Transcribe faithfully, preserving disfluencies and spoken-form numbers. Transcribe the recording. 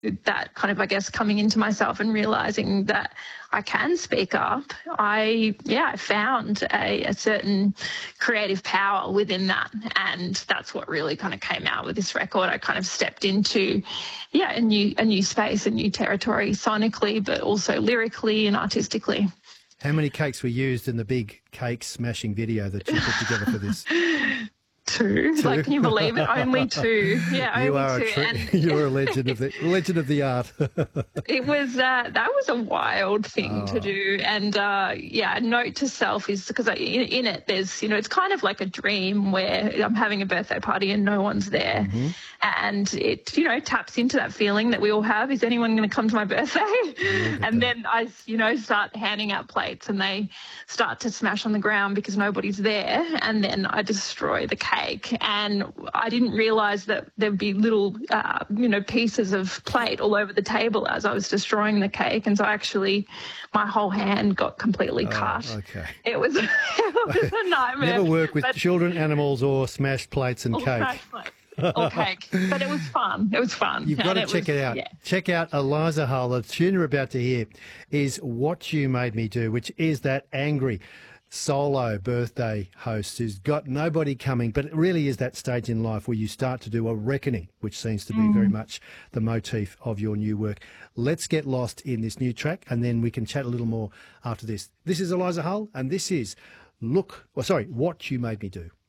that kind of, I guess, coming into myself and realizing that I can speak up, I, yeah, I found a, a certain creative power within that. And that's what really kind of came out with this record. I kind of stepped into, yeah, a new, a new space, a new territory sonically, but also lyrically and artistically. How many cakes were used in the big cake smashing video that you put together for this? Two. two. Like, can you believe it? Only two. Yeah, you only are two. A tre- and you're a legend of the legend of the art. It was uh, that was a wild thing oh. to do, and uh, yeah, note to self is because in, in it there's, you know, it's kind of like a dream where I'm having a birthday party and no one's there, mm-hmm. and it, you know, taps into that feeling that we all have. Is anyone going to come to my birthday? And then I, you know, start handing out plates and they start to smash on the ground because nobody's there, and then I destroy the cake, and I didn't realise that there'd be little, uh, you know, pieces of plate all over the table as I was destroying the cake, and so actually my whole hand got completely oh, cut. Okay. It was, it was a nightmare. Never work with but, children, animals, or smashed plates and or cake. Smashed plates. Or cake. But it was fun. It was fun. You've got and to it check was, it out. Yeah. Check out Eliza Hull. The tune you're about to hear is What You Made Me Do, which is that angry solo birthday host who's got nobody coming, but it really is that stage in life where you start to do a reckoning, which seems to be mm. very much the motif of your new work. Let's get lost in this new track, and then we can chat a little more after this. This is Eliza Hull, and this is Look, well, sorry, What You Made Me Do.